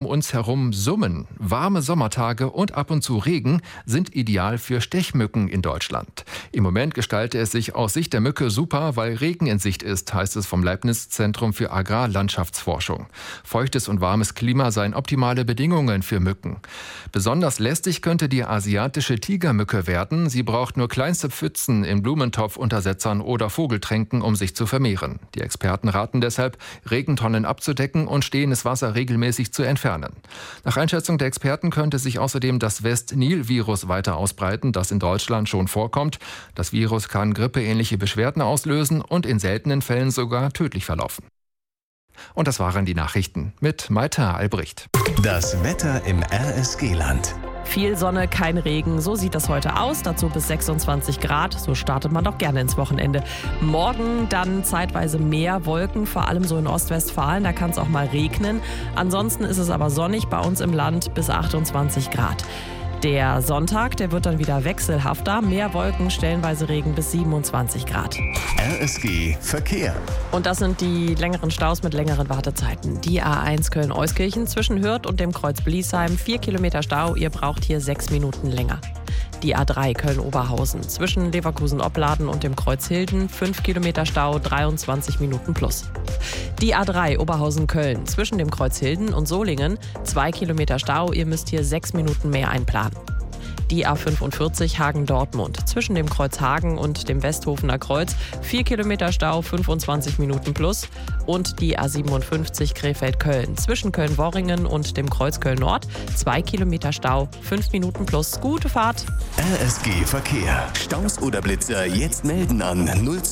uns herum summen. Warme Sommertage und ab und zu Regen sind ideal für Stechmücken in Deutschland. Im Moment gestalte es sich aus Sicht der Mücke super, weil Regen in Sicht ist, heißt es vom Leibniz-Zentrum für Agrarlandschaftsforschung. Feuchtes und warmes Klima seien optimale Bedingungen für Mücken. Besonders lästig könnte die asiatische Tigermücke werden. Sie braucht nur kleinste Pfützen in Blumentopfuntersetzern oder Vogeltränken, um sich zu vermehren. Die Experten raten deshalb, Regentonnen abzudecken und stehendes Wasser regelmäßig zu entfernen. Nach Einschätzung der Experten könnte sich außerdem das West-Nil-Virus weiter ausbreiten, das in Deutschland schon vorkommt. Das Virus kann grippeähnliche Beschwerden auslösen und in seltenen Fällen sogar tödlich verlaufen. Und das waren die Nachrichten mit Maita Albrecht. Das Wetter im RSG-Land. Viel Sonne, kein Regen, so sieht das heute aus. Dazu bis 26 Grad, so startet man doch gerne ins Wochenende. Morgen dann zeitweise mehr Wolken, vor allem so in Ostwestfalen, da kann es auch mal regnen. Ansonsten ist es aber sonnig bei uns im Land bis 28 Grad. Der Sonntag, der wird dann wieder wechselhafter. Mehr Wolken, stellenweise Regen bis 27 Grad. RSG Verkehr. Und das sind die längeren Staus mit längeren Wartezeiten. Die A1 Köln-Euskirchen zwischen Hürth und dem Kreuz Bliesheim. 4 Kilometer Stau, ihr braucht hier 6 Minuten länger. Die A3 Köln-Oberhausen zwischen Leverkusen-Opladen und dem Kreuz Hilden. 5 Kilometer Stau, 23 Minuten plus. Die A3 Oberhausen-Köln zwischen dem Kreuz Hilden und Solingen. 2 Kilometer Stau, ihr müsst hier 6 Minuten mehr einplanen. Die A45 Hagen-Dortmund zwischen dem Kreuz Hagen und dem Westhofener Kreuz. 4 Kilometer Stau, 25 Minuten plus. Und die A57 Krefeld-Köln zwischen Köln-Worringen und dem Kreuz Köln-Nord. 2 Kilometer Stau, 5 Minuten plus. Gute Fahrt. RSG Verkehr. Staus oder Blitzer jetzt melden an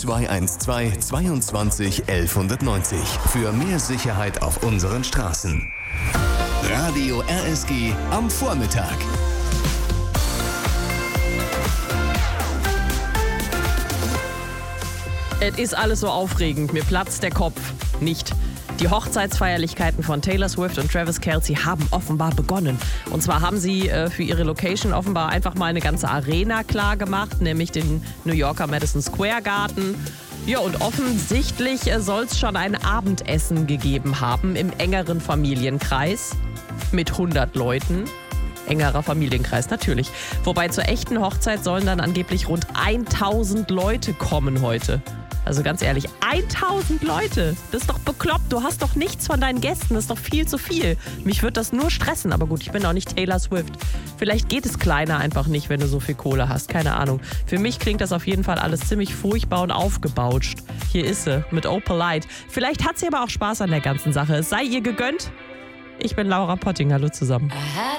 0212 22 1190. Für mehr Sicherheit auf unseren Straßen. Radio RSG am Vormittag. Es ist alles so aufregend, mir platzt der Kopf. Nicht. Die Hochzeitsfeierlichkeiten von Taylor Swift und Travis Kelce haben offenbar begonnen. Und zwar haben sie für ihre Location offenbar einfach mal eine ganze Arena klar gemacht, nämlich den New Yorker Madison Square Garden. Ja, und offensichtlich soll es schon ein Abendessen gegeben haben im engeren Familienkreis mit 100 Leuten. Engerer Familienkreis, natürlich. Wobei zur echten Hochzeit sollen dann angeblich rund 1000 Leute kommen heute. Also ganz ehrlich, 1000 Leute, das ist doch bekloppt. Du hast doch nichts von deinen Gästen, das ist doch viel zu viel. Mich würde das nur stressen, aber gut, ich bin auch nicht Taylor Swift. Vielleicht geht es kleiner einfach nicht, wenn du so viel Kohle hast, keine Ahnung. Für mich klingt das auf jeden Fall alles ziemlich furchtbar und aufgebautscht. Hier ist sie, mit Oh Polite. Vielleicht hat sie aber auch Spaß an der ganzen Sache. Es sei ihr gegönnt. Ich bin Laura Potting, hallo zusammen. Aha.